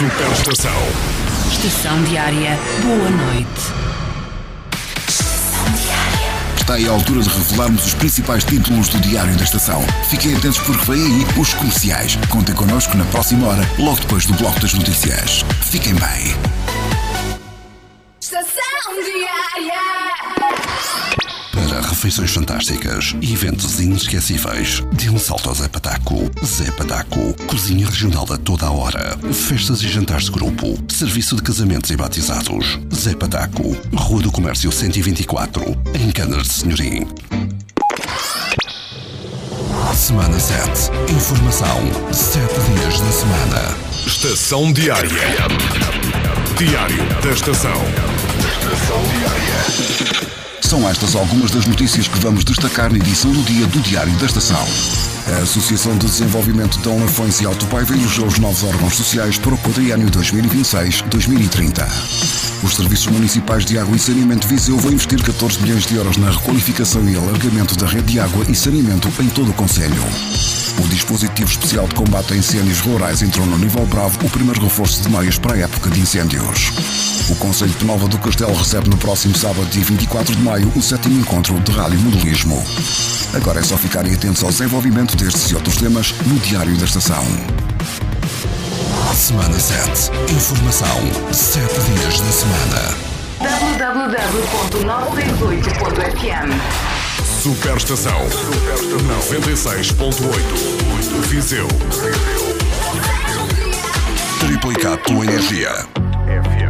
Superestação. Estação Diária, boa noite. Está aí a altura de revelarmos os principais títulos do Diário da Estação. Fiquem atentos porque vem aí os comerciais. Contem connosco na próxima hora, logo depois do Bloco das Notícias. Fiquem bem. Estação Diária. Para refeições fantásticas e eventos inesquecíveis, dê um salto ao Zé Pataco. Zé Pataco, cozinha regional a toda a hora. Festas e jantares de grupo. Serviço de casamentos e batizados. Zé Pataco, Rua do Comércio 124, em Canas de Senhorim. Semana 7. Informação. 7 dias da semana. Estação Diária. Diário da Estação. Estação Diária. São estas algumas das notícias que vamos destacar na edição do dia do Diário da Estação. A Associação de Desenvolvimento de Lafões e Alto Paiva elegeu os novos órgãos sociais para o quadriênio 2026-2030. Os Serviços Municipais de Água e Saneamento de Viseu vão investir 14 milhões de euros na requalificação e alargamento da rede de água e saneamento em todo o concelho. O dispositivo especial de combate a incêndios rurais entrou no nível bravo, o primeiro reforço de meios para a época de incêndios. O Concelho de Penalva do Castelo recebe no próximo sábado, dia 24 de maio, o 7º encontro de radiomodelismo. Agora é só ficarem atentos ao desenvolvimento destes e outros temas no Diário da Estação. Semana 7. Informação. 7 dias da semana. www.968.fm. Superestação. 96.8. Viseu. Triplicar tua energia.